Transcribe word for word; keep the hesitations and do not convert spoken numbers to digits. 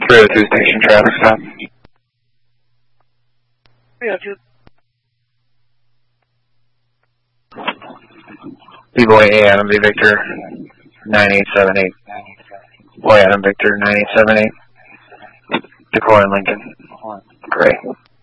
three oh two station traffic stop. three oh two. B-Boy A Adam V Victor nine eight seven eight. Boy Adam Victor nine eight seven eight. Decoy and Lincoln. Gray.